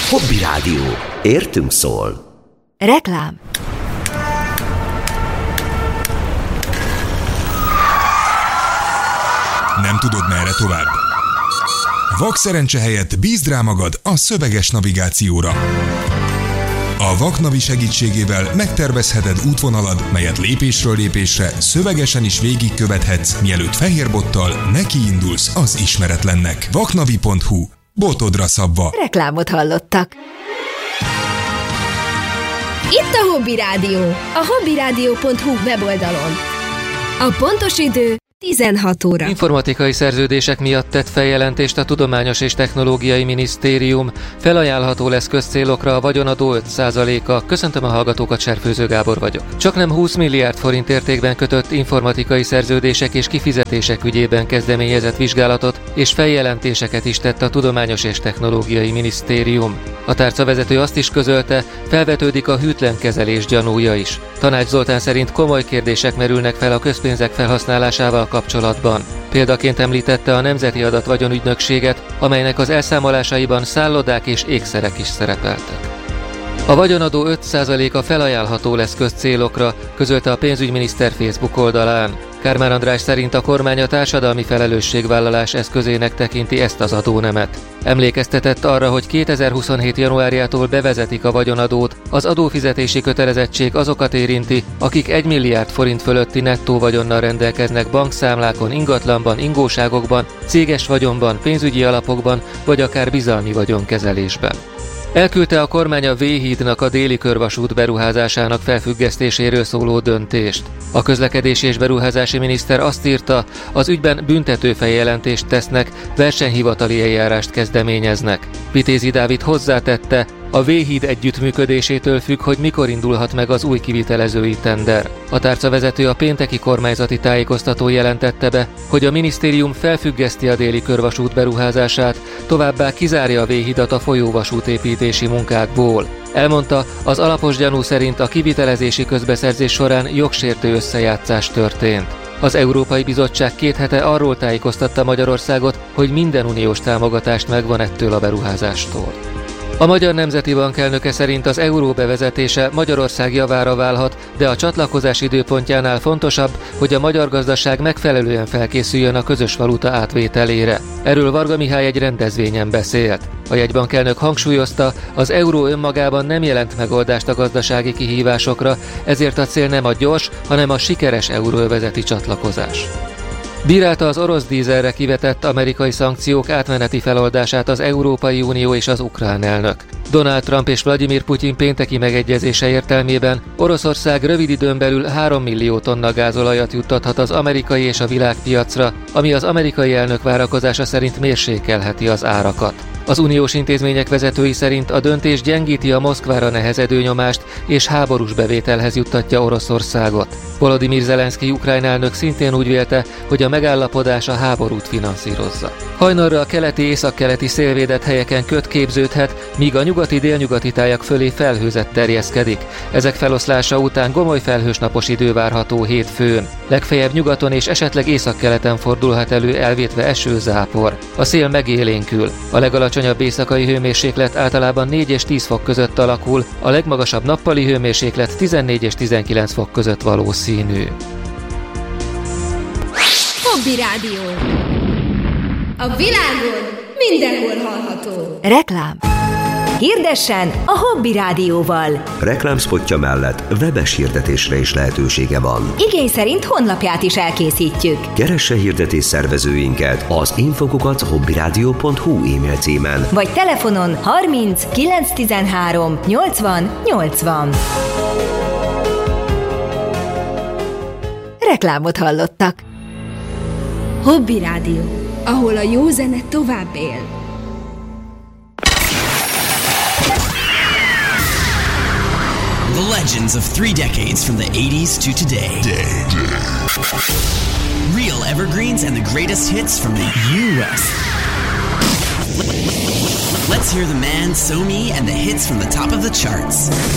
Hobby Rádió. Értünk szól. Reklám. Nem tudod, merre tovább? Vakszerencse helyett bízd rá magad a szöveges navigációra. A Vaknavi segítségével megtervezheted útvonalad, melyet lépésről lépésre szövegesen is végigkövethetsz, mielőtt fehérbottal nekiindulsz az ismeretlennek. Vaknavi.hu. Botodra szabva. Reklámot hallottak. Itt a Hobby Rádió, a hobbyradio.hu weboldalon. A pontos idő 16 óra. Informatikai szerződések miatt tett feljelentést a Tudományos és Technológiai Minisztérium. Felajánlható lesz közcélokra a vagyonadó 5%-a. Köszöntöm a hallgatókat, Serfőző Gábor vagyok. Csaknem 20 milliárd forint értékben kötött informatikai szerződések és kifizetések ügyében kezdeményezett vizsgálatot és feljelentéseket is tett a Tudományos és Technológiai Minisztérium. A tárcavezető azt is közölte, felvetődik a hűtlen kezelés gyanúja is. Tanács Zoltán szerint komoly kérdések merülnek fel a közpénzek felhasználásával kapcsolatban. Példaként említette a Nemzeti Adatvagyonügynökséget, amelynek az elszámolásaiban szállodák és ékszerek is szerepeltek. A vagyonadó 5%-a felajánlható lesz közcélokra, közölte a pénzügyminiszter Facebook oldalán. Kármán András szerint a kormány a társadalmi felelősségvállalás eszközének tekinti ezt az adónemet. Emlékeztetett arra, hogy 2027. januárjától bevezetik a vagyonadót, az adófizetési kötelezettség azokat érinti, akik 1 milliárd forint fölötti nettó vagyonnal rendelkeznek bankszámlákon, ingatlanban, ingóságokban, céges vagyonban, pénzügyi alapokban vagy akár bizalmi vagyonkezelésben. Elküldte a kormány a V-hídnak a déli körvasút beruházásának felfüggesztéséről szóló döntést. A közlekedési és beruházási miniszter azt írta, az ügyben büntetőfeljelentést tesznek, versenyhivatali eljárást kezdeményeznek. Vitézi Dávid hozzátette, a V-híd együttműködésétől függ, hogy mikor indulhat meg az új kivitelezői tender. A tárcavezető a pénteki kormányzati tájékoztatón jelentette be, hogy a minisztérium felfüggeszti a déli körvasút beruházását, továbbá kizárja a V-hidat a folyóvasútépítési munkákból. Elmondta, az alapos gyanú szerint a kivitelezési közbeszerzés során jogsértő összejátszás történt. Az Európai Bizottság 2 hete arról tájékoztatta Magyarországot, hogy minden uniós támogatást megvan ettől a beruházástól. A Magyar Nemzeti Bank elnöke szerint az euró bevezetése Magyarország javára válhat, de a csatlakozás időpontjánál fontosabb, hogy a magyar gazdaság megfelelően felkészüljön a közös valuta átvételére. Erről Varga Mihály egy rendezvényen beszélt. A jegybank elnök hangsúlyozta, az euró önmagában nem jelent megoldást a gazdasági kihívásokra, ezért a cél nem a gyors, hanem a sikeres euróövezeti csatlakozás. Bírálta az orosz dízelre kivetett amerikai szankciók átmeneti feloldását az Európai Unió és az ukrán elnök. Donald Trump és Vladimir Putyin pénteki megegyezése értelmében Oroszország rövid időn belül 3 millió tonna gázolajat juttathat az amerikai és a világpiacra, ami az amerikai elnök várakozása szerint mérsékelheti az árakat. Az uniós intézmények vezetői szerint a döntés gyengíti a Moszkvára nehezedő nyomást és háborús bevételhez juttatja Oroszországot. Volodymyr Zelenszky ukrán elnök szintén úgy vélte, hogy a megállapodás a háborút finanszírozza. Hajnalra a keleti-északkeleti szélvédett helyeken köd képződhet, míg a nyugati-délnyugati tájak fölé felhőzet terjeszkedik. Ezek feloszlása után gomoly felhős napos idő várható hétfőn. Legfeljebb nyugaton és esetleg északkeleten fordulhat elő elvétve esőzápor. A szél megélénkül. A legalacsonyabb éjszakai hőmérséklet általában 4 és 10 fok között alakul, a legmagasabb nappali hőmérséklet 14 és 19 fok között valószínű. Hobby Rádió. A világon mindenhol hallható. Reklám. Hirdessen a Hobby Rádióval. Reklámspotja mellett webes hirdetésre is lehetősége van. Igény szerint honlapját is elkészítjük. Keresse hirdetés szervezőinket az info@hobbyradio.hu e-mail címen. Vagy telefonon 30 913 80 80. Reklámot hallottak. Hobby Rádió, ahol a jó zene tovább él. The legends of 3 decades from the 80s to today. Real evergreens and the greatest hits from the U.S. Let's hear the man, So Me, and the hits from the top of the charts.